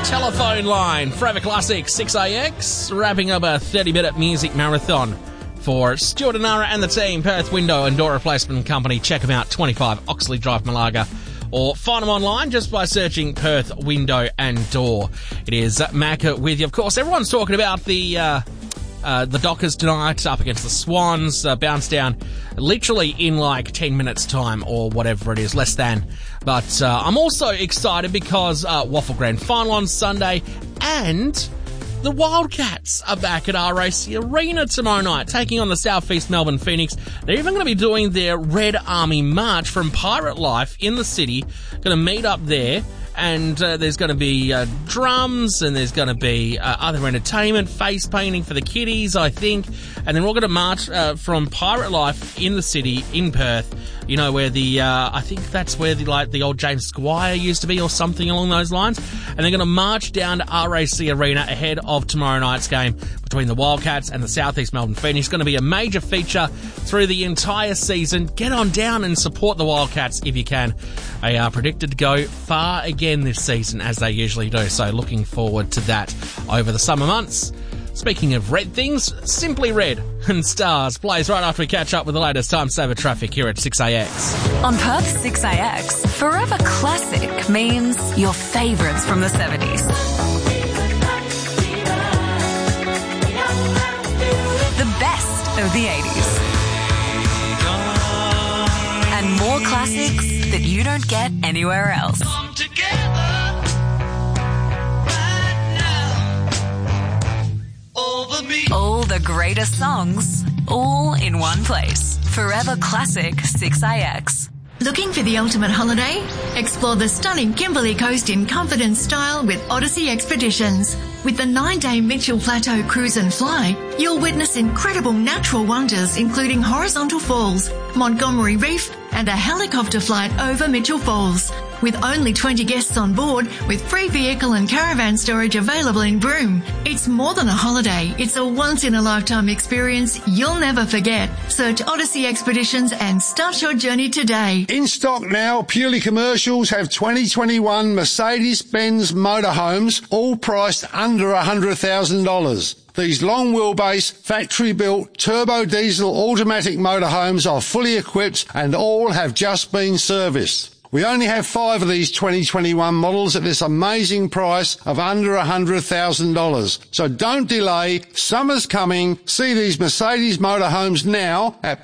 telephone line. Forever Classic 6AX, wrapping up a 30-minute music marathon for Stuart and Nara and the team. Perth Window and Door Replacement Company. Check them out, 25 Oxley Drive, Malaga. Or find them online just by searching Perth Window and Door. It is Macca with you. Of course, everyone's talking about the Dockers tonight up against the Swans. Bounce down literally in like 10 minutes time or whatever it is, less than. But I'm also excited because Waffle Grand Final on Sunday and the Wildcats are back at RAC Arena tomorrow night, taking on the South East Melbourne Phoenix. They're even going to be doing their Red Army March from Pirate Life in the city. Going to meet up there. And there's going to be drums, and there's going to be other entertainment, face painting for the kiddies, I think. And then we're all going to march from Pirate Life in the city in Perth. You know, where the I think that's where the old James Squire used to be, or something along those lines. And they're going to march down to RAC Arena ahead of tomorrow night's game between the Wildcats and the South East Melbourne Phoenix. It's going to be a major feature through the entire season. Get on down and support the Wildcats if you can. They are predicted to go far again this season, as they usually do. So looking forward to that over the summer months. Speaking of red things, Simply Red and Stars plays right after we catch up with the latest time saver traffic here at 6AX. On Perth 6AX, Forever Classic means your favourites from the 70s. The best of the 80s. And more classics that you don't get anywhere else. All the greatest songs, all in one place. Forever Classic 6AX. Looking for the ultimate holiday? Explore the stunning Kimberley Coast in comfort and style with Odyssey Expeditions. With the 9-day Mitchell Plateau Cruise and Fly, you'll witness incredible natural wonders including horizontal falls, Montgomery Reef, and a helicopter flight over Mitchell Falls. With only 20 guests on board, with free vehicle and caravan storage available in Broome. It's more than a holiday. It's a once-in-a-lifetime experience you'll never forget. Search Odyssey Expeditions and start your journey today. In stock now, Purely Commercials have 2021 Mercedes-Benz motorhomes, all priced under $100,000. These long wheelbase, factory-built, turbo diesel automatic motorhomes are fully equipped and all have just been serviced. We only have 5 of these 2021 models at this amazing price of under $100,000. So don't delay. Summer's coming. See these Mercedes motorhomes now at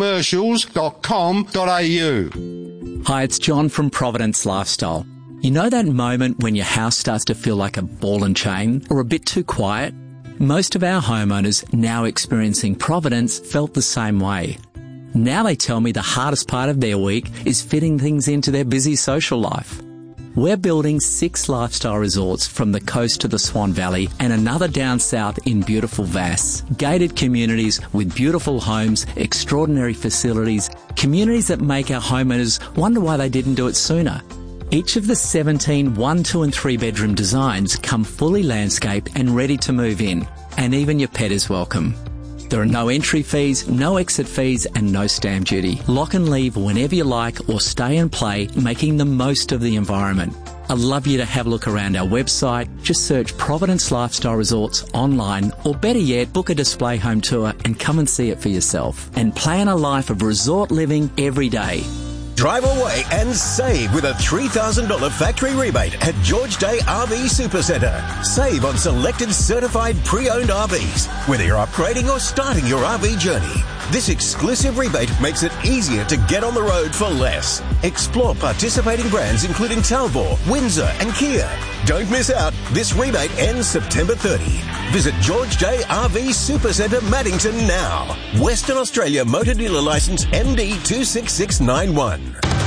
purelycommercials.com.au. Hi, it's John from Providence Lifestyle. You know that moment when your house starts to feel like a ball and chain or a bit too quiet? Most of our homeowners now experiencing Providence felt the same way. Now they tell me the hardest part of their week is fitting things into their busy social life. We're building 6 lifestyle resorts from the coast to the Swan Valley and another down south in beautiful Vass. Gated communities with beautiful homes, extraordinary facilities, communities that make our homeowners wonder why they didn't do it sooner. Each of the 17 1, 2 and 3 bedroom designs come fully landscaped and ready to move in, and even your pet is welcome. There are no entry fees, no exit fees and no stamp duty. Lock and leave whenever you like or stay and play, making the most of the environment. I'd love you to have a look around our website. Just search Providence Lifestyle Resorts online, or better yet, book a display home tour and come and see it for yourself. And plan a life of resort living every day. Drive away and save with a $3,000 factory rebate at George Day RV Supercentre. Save on selected certified pre-owned RVs, whether you're upgrading or starting your RV journey. This exclusive rebate makes it easier to get on the road for less. Explore participating brands including Talbot, Windsor and Kia. Don't miss out. This rebate ends September 30. Visit George Day RV Supercentre Maddington now. Western Australia Motor Dealer Licence MD 26691.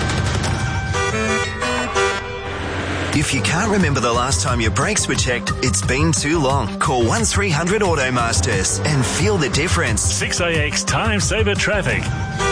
If you can't remember the last time your brakes were checked, it's been too long. Call 1300 Automasters and feel the difference. 6AX Time Saver Traffic.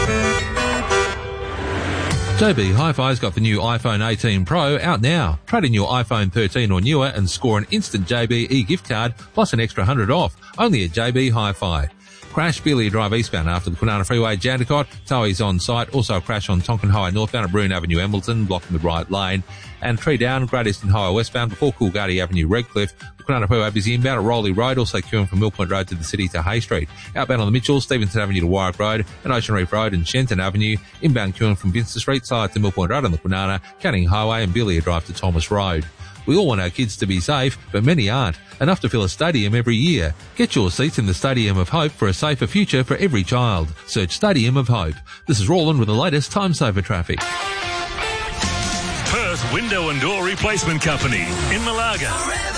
JB Hi-Fi's got the new iPhone 18 Pro out now. Trade in your iPhone 13 or newer and score an instant JB e-gift card plus an extra $100 off. Only at JB Hi-Fi. Crash Beasley Drive eastbound after the Kwinana Freeway, Jandakot. Towie's on site. Also a crash on Tonkin Highway northbound at Bruin Avenue, Embleton, blocking the right lane. and Tree Down, Great Eastern Highway westbound before Coolgardie Avenue, Redcliffe. Kunanapu busy inbound at Rowley Road, also queuing from Mill Point Road to the city to Hay Street. Outbound on the Mitchell, Stevenson Avenue to Warwick Road and Ocean Reef Road and Shenton Avenue. Inbound queuing from Vinster Street, side to Mill Point Road on the Kwinana, Canning Highway and Billia Drive to Thomas Road. We all want our kids to be safe, but many aren't. Enough to fill a stadium every year. Get your seats in the Stadium of Hope for a safer future for every child. Search Stadium of Hope. This is Roland with the latest Time Saver traffic. Perth Window and Door Replacement Company in Malaga.